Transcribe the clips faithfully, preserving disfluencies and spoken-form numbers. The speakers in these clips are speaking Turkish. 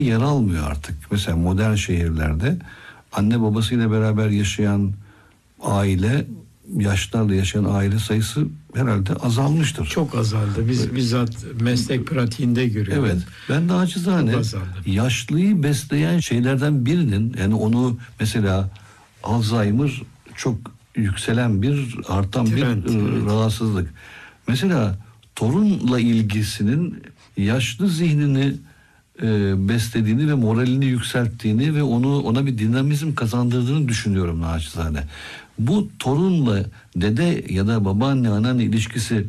yer almıyor artık. Mesela modern şehirlerde anne babasıyla beraber yaşayan aile, yaşlarla yaşayan aile sayısı herhalde azalmıştır. Çok azaldı. Biz evet. bizzat meslek pratiğinde görüyoruz. Evet. Ben de acizane yaşlıyı besleyen şeylerden birinin, yani onu mesela Alzheimer çok yükselen bir, artan Trend, bir evet. rahatsızlık. Mesela torunla ilgisinin yaşlı zihnini e, beslediğini ve moralini yükselttiğini ve onu ona bir dinamizm kazandırdığını düşünüyorum naçizane. Bu torunla dede ya da babaanne anneanne ilişkisi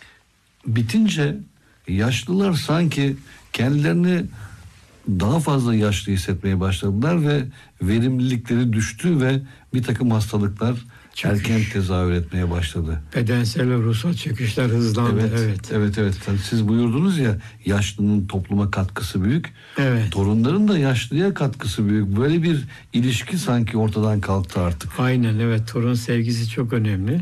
bitince yaşlılar sanki kendilerini daha fazla yaşlı hissetmeye başladılar ve verimlilikleri düştü ve bir takım hastalıklar Çöküş. erken tezahür etmeye başladı. Bedensel ve ruhsal çöküşler hızlandı. Evet, evet, evet. evet. Siz buyurdunuz ya, yaşlının topluma katkısı büyük. Evet. Torunların da yaşlıya katkısı büyük. Böyle bir ilişki sanki ortadan kalktı artık. Aynen, evet. Torun sevgisi çok önemli.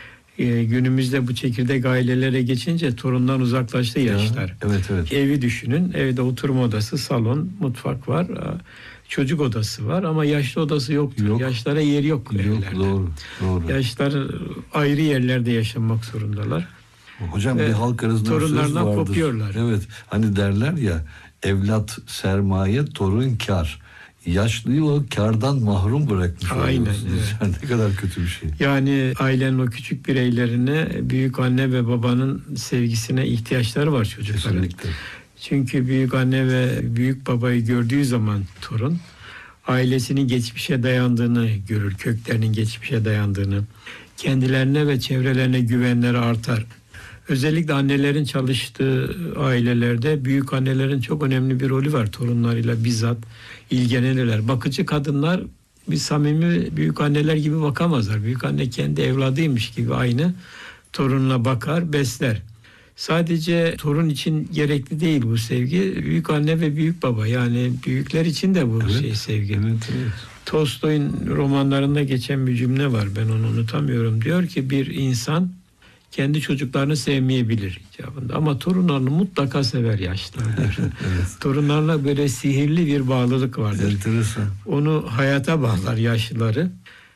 Ee, günümüzde bu çekirdek ailelere geçince torundan uzaklaştı yaşlar. Ya, evet, evet. Evi düşünün. Evde oturma odası, salon, mutfak var. Çocuk odası var ama yaşlı odası yoktur. Yok. Yaşlara yer yok. Yok, evlerde. Doğru, doğru. Yaşlar ayrı yerlerde yaşamak zorundalar. Hocam Ve bir halk arasında torunlarından vardır. kopuyorlar. Evet, hani derler ya, evlat sermaye, torun kar. Yaşlıyı o kardan mahrum bırakmış. Aynen. Evet. Yani ne kadar kötü bir şey. Yani ailenin o küçük bireylerine, büyük anne ve babanın sevgisine ihtiyaçları var çocukların. Kesinlikle. Çünkü büyük anne ve büyük babayı gördüğü zaman torun, ailesinin geçmişe dayandığını görür, köklerinin geçmişe dayandığını, kendilerine ve çevrelerine güvenleri artar. Özellikle annelerin çalıştığı ailelerde büyük annelerin çok önemli bir rolü var, torunlarıyla bizzat ilgilenirler. Bakıcı kadınlar bir samimi büyük anneler gibi bakamazlar. Büyük anne kendi evladıymış gibi aynı torununa bakar, besler. Sadece torun için gerekli değil bu sevgi. Büyük anne ve büyük baba, yani büyükler için de bu evet, şey sevgi. Evet, evet. Tolstoy'un romanlarında geçen bir cümle var. Ben onu unutamıyorum. Diyor ki bir insan kendi çocuklarını sevmeyebilir icabında ama torunlarını mutlaka sever yaşlılar. Evet. Torunlarla böyle sihirli bir bağlılık vardır. Enteresan. Onu hayata bağlar yaşlıları.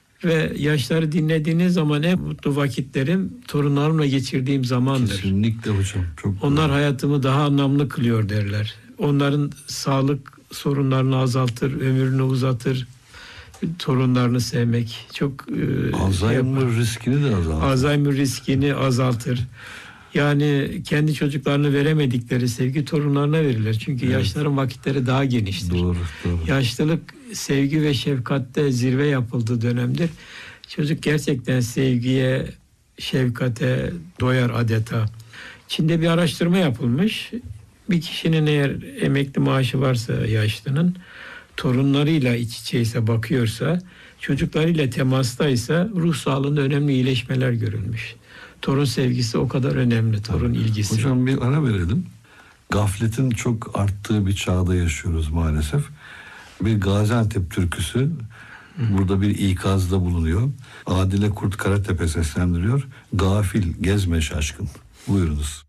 Ve yaşları dinlediğiniz zaman en mutlu vakitlerim torunlarımla geçirdiğim zamandır. Kesinlikle hocam. Çok Onlar güzel. hayatımı daha anlamlı kılıyor derler. Onların sağlık sorunlarını azaltır, ömrünü uzatır. Torunlarını sevmek çok e, Alzheimer şey riskini de azaltır. Alzheimer riskini azaltır. Yani kendi çocuklarını veremedikleri sevgi torunlarına verilir. Çünkü evet. yaşların vakitleri daha geniştir. Doğru, doğru. Yaşlılık sevgi ve şefkatte zirve yapıldığı dönemdir. Çocuk gerçekten sevgiye, şefkate doyar adeta. Çin'de bir araştırma yapılmış. Bir kişinin eğer emekli maaşı varsa yaşlının, torunlarıyla iç içeyse, bakıyorsa, çocuklarıyla temastaysa ruh sağlığında önemli iyileşmeler görülmüş. Torun sevgisi o kadar önemli, torun evet. ilgisi. Hocam bir ara verelim. Gafletin çok arttığı bir çağda yaşıyoruz maalesef. Bir Gaziantep türküsü Hı. burada bir ikazda bulunuyor. Adile Kurt Karatepe seslendiriyor. Gafil gezme şaşkın. Buyurunuz.